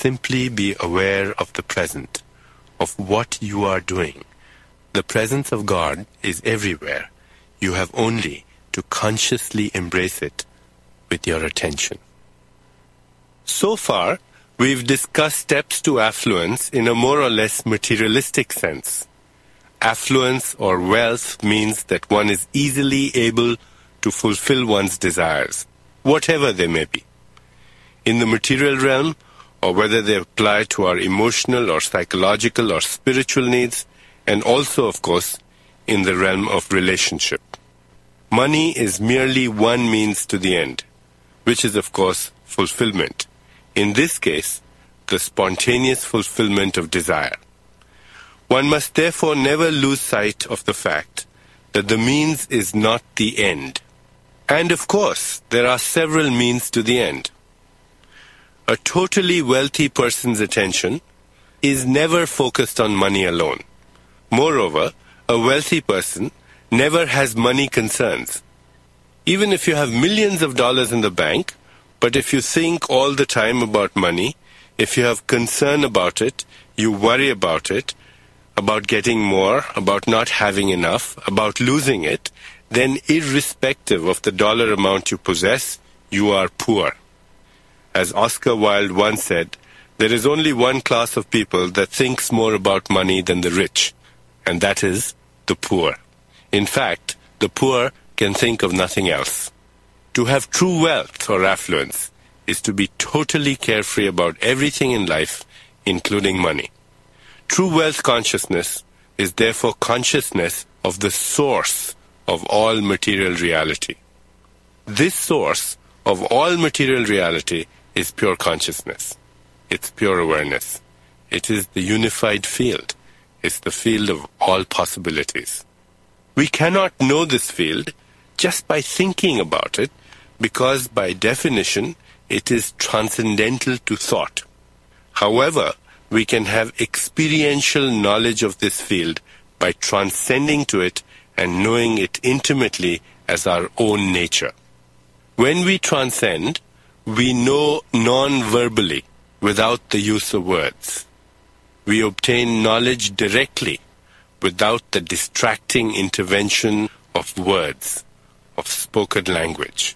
simply be aware of the present, of what you are doing. The presence of God is everywhere. You have only to consciously embrace it with your attention. So far, we've discussed steps to affluence in a more or less materialistic sense. Affluence or wealth means that one is easily able to fulfill one's desires, whatever they may be, in the material realm, or whether they apply to our emotional or psychological or spiritual needs, and also, of course, in the realm of relationship. Money is merely one means to the end, which is, of course, fulfillment. In this case, the spontaneous fulfillment of desire. One must therefore never lose sight of the fact that the means is not the end. And of course, there are several means to the end. A totally wealthy person's attention is never focused on money alone. Moreover, a wealthy person never has money concerns. Even if you have millions of dollars in the bank, but if you think all the time about money, if you have concern about it, you worry about it, about getting more, about not having enough, about losing it, then irrespective of the dollar amount you possess, you are poor. As Oscar Wilde once said, there is only one class of people that thinks more about money than the rich, and that is the poor. In fact, the poor can think of nothing else. To have true wealth or affluence is to be totally carefree about everything in life, including money. True wealth consciousness is therefore consciousness of the source of all material reality. This source of all material reality is pure consciousness. It's pure awareness. It is the unified field. It's the field of all possibilities. We cannot know this field just by thinking about it, because by definition, it is transcendental to thought. However, we can have experiential knowledge of this field by transcending to it and knowing it intimately as our own nature. When we transcend, we know non-verbally, without the use of words. We obtain knowledge directly, without the distracting intervention of words, of spoken language.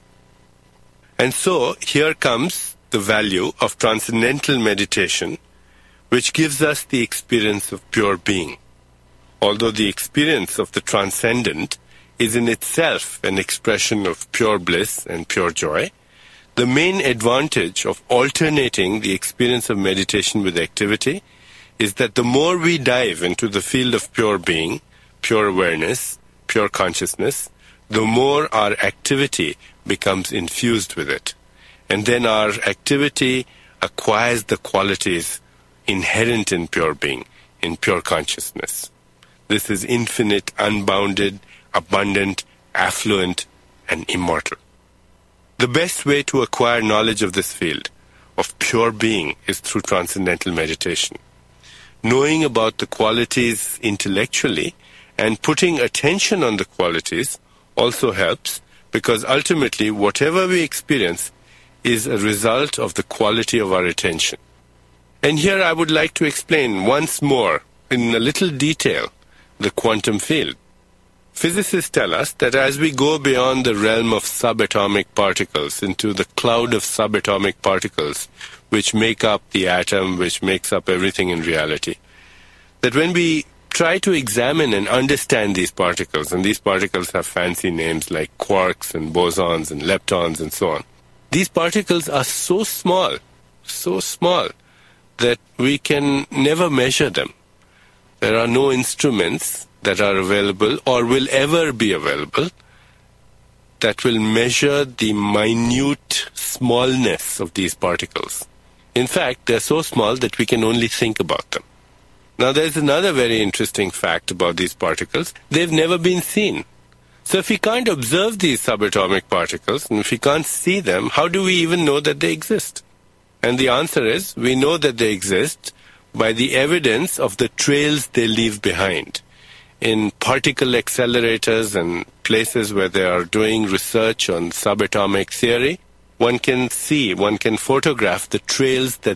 And so, here comes the value of transcendental meditation, which gives us the experience of pure being. Although the experience of the transcendent is in itself an expression of pure bliss and pure joy, the main advantage of alternating the experience of meditation with activity is that the more we dive into the field of pure being, pure awareness, pure consciousness, the more our activity becomes infused with it. And then our activity acquires the qualities inherent in pure being, in pure consciousness. This is infinite, unbounded, abundant, affluent, and immortal. The best way to acquire knowledge of this field, of pure being, is through transcendental meditation. Knowing about the qualities intellectually and putting attention on the qualities also helps, because ultimately whatever we experience is a result of the quality of our attention. And here I would like to explain once more, in a little detail, the quantum field. Physicists tell us that as we go beyond the realm of subatomic particles into the cloud of subatomic particles which make up the atom, which makes up everything in reality, that when we try to examine and understand these particles, and these particles have fancy names like quarks and bosons and leptons and so on, these particles are so small that we can never measure them. There are no instruments that are available or will ever be available that will measure the minute smallness of these particles. In fact, they're so small that we can only think about them. Now, there's another very interesting fact about these particles. They've never been seen. So if we can't observe these subatomic particles, and if we can't see them, how do we even know that they exist? And the answer is, we know that they exist by the evidence of the trails they leave behind. In particle accelerators and places where they are doing research on subatomic theory, one can photograph the trails that